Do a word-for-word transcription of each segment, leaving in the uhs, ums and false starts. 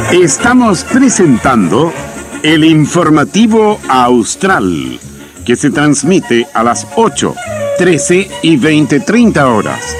Estamos presentando el informativo Austral, que se transmite a las ocho, trece y veinte treinta horas.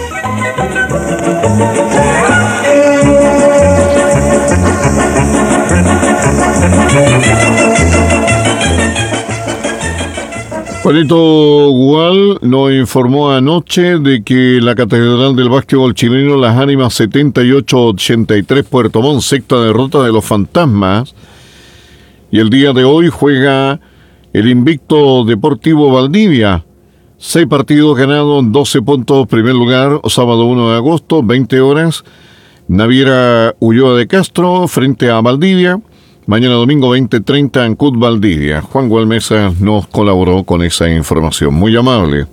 Juanito Gual nos informó anoche de que la Catedral del Básquetbol Chileno, Las Ánimas setenta y ocho ochenta y tres Puerto Montt, sexta derrota de los Fantasmas. Y el día de hoy juega el invicto Deportivo Valdivia. Seis partidos ganados, doce puntos, primer lugar, sábado uno de agosto, veinte horas. Naviera Ulloa de Castro frente a Valdivia. Mañana domingo veinte treinta en Cut Valdivia. Juan Gualmesa nos colaboró con esa información. Muy amable.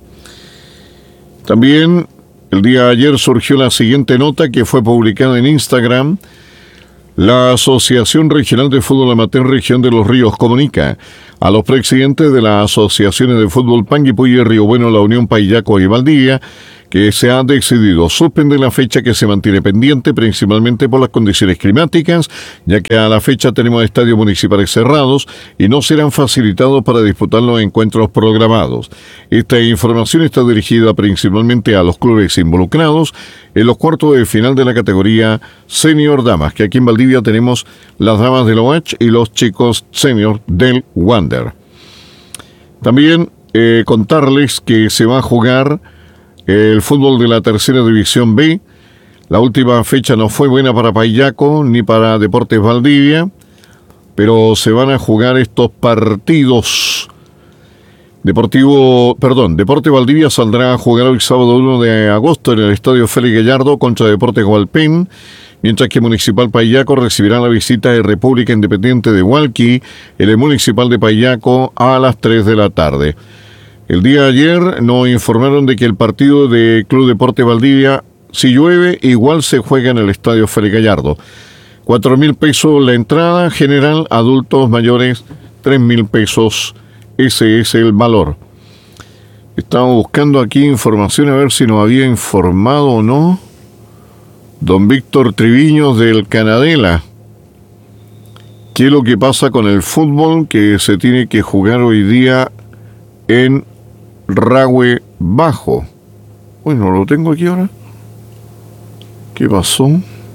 También el día de ayer surgió la siguiente nota que fue publicada en Instagram. La Asociación Regional de Fútbol Amateur Región de los Ríos comunica a los presidentes de las asociaciones de fútbol Panguipulli, Río Bueno, La Unión, Paillaco y Valdivia que se ha decidido suspender la fecha que se mantiene pendiente principalmente por las condiciones climáticas, ya que a la fecha tenemos estadios municipales cerrados y no serán facilitados para disputar los encuentros programados. Esta información está dirigida principalmente a los clubes involucrados en los cuartos de final de la categoría Senior Damas, que aquí en Valdivia tenemos las damas del O H y los chicos senior del Wander. También eh, contarles que se va a jugar el fútbol de la tercera división B. La última fecha no fue buena para Paillaco ni para Deportes Valdivia, pero se van a jugar estos partidos. Deportivo, perdón, Deportes Valdivia saldrá a jugar hoy sábado uno de agosto en el Estadio Félix Gallardo contra Deportes Hualpén, mientras que Municipal Paillaco recibirá la visita de República Independiente de Hualqui en el Municipal de Paillaco a las tres de la tarde. El día de ayer nos informaron de que el partido de Club Deporte Valdivia, si llueve, igual se juega en el Estadio Félix Gallardo. Cuatro mil pesos la entrada general, adultos mayores, tres mil pesos. Ese es el valor. Estamos buscando aquí información a ver si nos había informado o no don Víctor Triviños del Canadela. ¿Qué es lo que pasa con el fútbol que se tiene que jugar hoy día en Rahue Bajo? Bueno, lo tengo aquí ahora. ¿Qué pasó?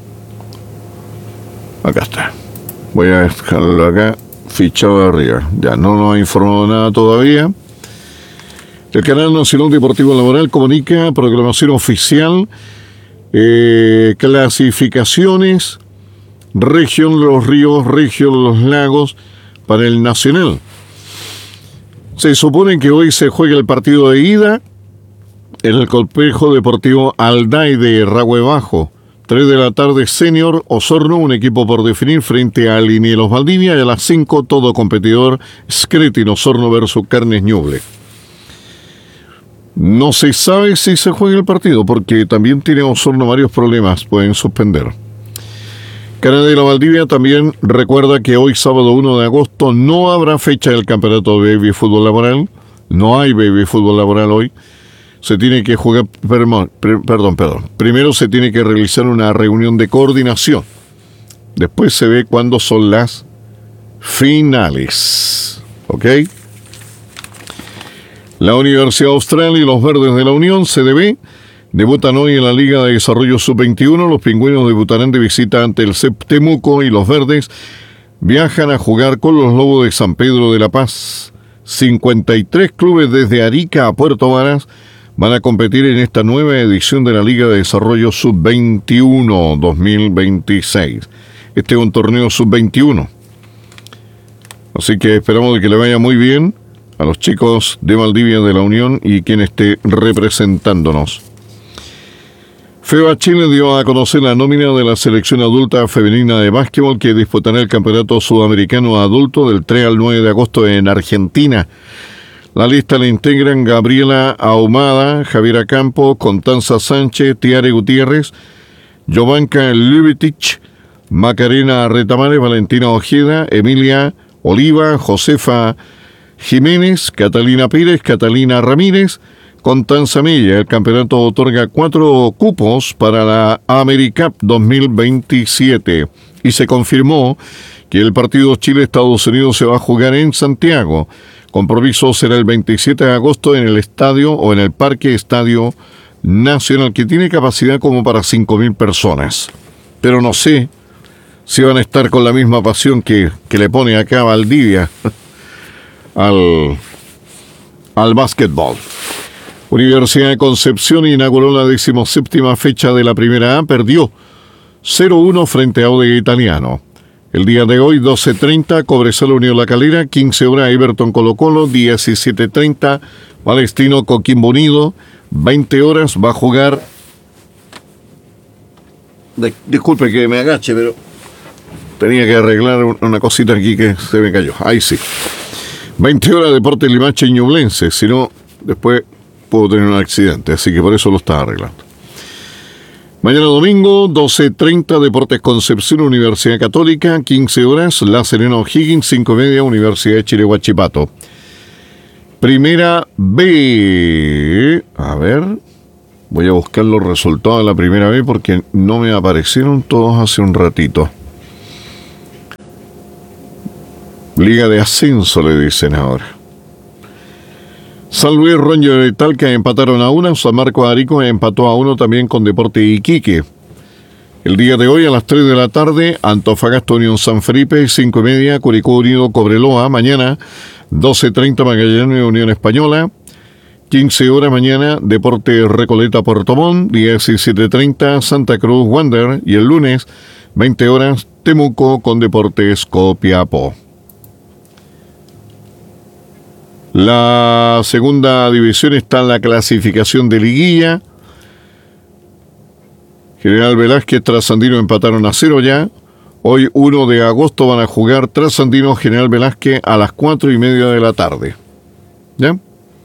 Acá está. Voy a dejarlo acá fichado de arriba. Ya no nos ha informado nada todavía. El Canal Nacional Deportivo Laboral comunica programación oficial, eh, clasificaciones, región de los ríos, región de los lagos para el Nacional. Se supone que hoy se juega el partido de ida en el complejo deportivo Alday de Rahue Bajo. tres de la tarde, Senior Osorno, un equipo por definir frente a Linielos Valdivia. Y a las cinco, todo competidor, Scretin Osorno versus Carnes Ñuble. No se sabe si se juega el partido, porque también tiene Osorno varios problemas, pueden suspender. Canadela Valdivia también recuerda que hoy, sábado uno de agosto, no habrá fecha del campeonato de Baby Fútbol Laboral. No hay Baby Fútbol Laboral hoy. Se tiene que jugar, perdón, perdón, perdón. Primero se tiene que realizar una reunión de coordinación. Después se ve cuándo son las finales. ¿Ok? La Universidad Austral y los Verdes de la Unión, C D B, debutan hoy en la Liga de Desarrollo sub veintiuno. Los pingüinos debutarán de visita ante el C E P Temuco y los Verdes viajan a jugar con los Lobos de San Pedro de la Paz. cincuenta y tres clubes desde Arica a Puerto Varas van a competir en esta nueva edición de la Liga de Desarrollo sub veintiuno dos mil veintiséis. Este es un torneo sub veintiuno. Así que esperamos de que le vaya muy bien a los chicos de Valdivia de la Unión y quien esté representándonos. FEBA Chile dio a conocer la nómina de la selección adulta femenina de básquetbol que disputará el Campeonato Sudamericano Adulto del tres al nueve de agosto en Argentina. La lista la integran Gabriela Ahumada, Javiera Campo, Constanza Sánchez, Tiare Gutiérrez, Jovanka Lubitich, Macarena Retamares, Valentina Ojeda, Emilia Oliva, Josefa Jiménez, Catalina Pérez, Catalina Ramírez, Constanza Milla. El campeonato otorga cuatro cupos para la AmeriCup dos mil veintisiete y se confirmó que el partido Chile-Estados Unidos se va a jugar en Santiago. Compromiso será el veintisiete de agosto en el estadio o en el Parque Estadio Nacional, que tiene capacidad como para cinco mil personas. Pero no sé si van a estar con la misma pasión que, que le pone acá Valdivia al, al básquetbol. Universidad de Concepción inauguró la decimoséptima fecha de la Primera A, perdió cero uno frente a Audax Italiano. El día de hoy, doce treinta, Cobresal Unión La Calera, quince horas Everton Colo Colo, diecisiete treinta, Palestino Coquimbo Unido, veinte horas va a jugar... De, disculpe que me agache, pero tenía que arreglar una cosita aquí que se me cayó. Ahí sí. veinte horas Deportes Limache y Ñublense, si no, después puedo tener un accidente, así que por eso lo estaba arreglando. Mañana domingo, doce treinta, Deportes Concepción, Universidad Católica, quince horas, La Serena O'Higgins, cinco y media, Universidad de Chile Huachipato. Primera B, a ver, voy a buscar los resultados de la Primera B porque no me aparecieron todos hace un ratito. Liga de Ascenso le dicen ahora. San Luis, Rangers de Talca empataron a una. San Marcos de Arico empató a uno también con Deportes Iquique. El día de hoy a las tres de la tarde, Antofagasta Unión San Felipe, cinco y media, Curicó Unido Cobreloa. Mañana, doce treinta, Magallanes Unión Española. quince horas mañana, Deportes Recoleta Puerto Montt. diecisiete treinta, Santa Cruz Wander. Y el lunes, veinte horas, Temuco con Deportes Copiapó. La segunda división está en la clasificación de liguilla. General Velázquez, Trasandino empataron a cero ya. Hoy, uno de agosto, van a jugar Trasandino, General Velázquez a las cuatro y media de la tarde. ¿Ya?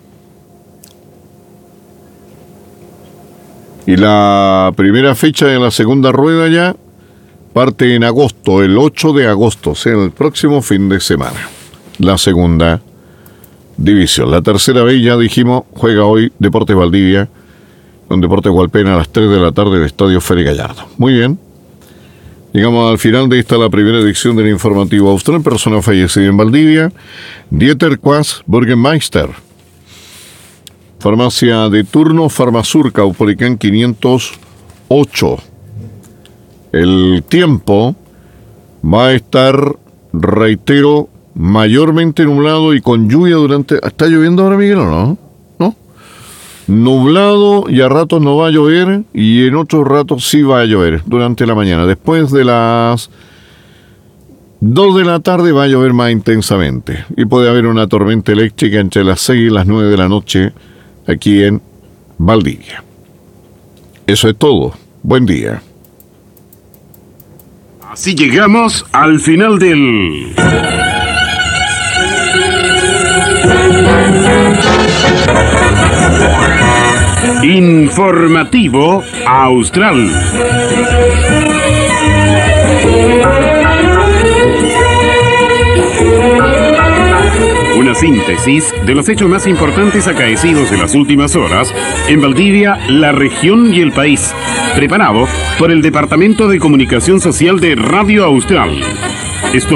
Y la primera fecha de la segunda rueda ya parte en agosto, el ocho de agosto, o sea, el próximo fin de semana. La segunda división. La tercera vez, ya dijimos, juega hoy Deportes Valdivia con Deportes Hualpena a las tres de la tarde del Estadio Fere Gallardo. Muy bien. Llegamos al final de esta, la primera edición del Informativo Austral. Persona fallecida en Valdivia. Dieter Quas Burgermeister. Farmacia de turno, Farmasur, Caupolicán quinientos ocho. El tiempo va a estar, reitero, mayormente nublado y con lluvia durante... ¿Está lloviendo ahora, Miguel, o no? ¿No? Nublado y a ratos no va a llover y en otros ratos sí va a llover durante la mañana. Después de las dos de la tarde va a llover más intensamente y puede haber una tormenta eléctrica entre las seis y las nueve de la noche aquí en Valdivia. Eso es todo. Buen día. Así llegamos al final del... Informativo Austral. Una síntesis de los hechos más importantes acaecidos en las últimas horas en Valdivia, la región y el país. Preparado por el Departamento de Comunicación Social de Radio Austral.